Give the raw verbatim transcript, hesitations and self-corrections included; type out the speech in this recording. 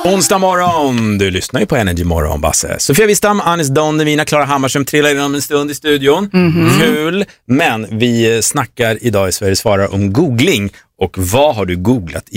Onsdag morgon, du lyssnar ju på Energy Morgon, Basse. Sofia Wistam, Anis Don, Devina, Klara Hammarström trillar in om en stund i studion. Mm-hmm. Kul, men vi snackar idag i Sveriges svarar om googling. Och vad har du googlat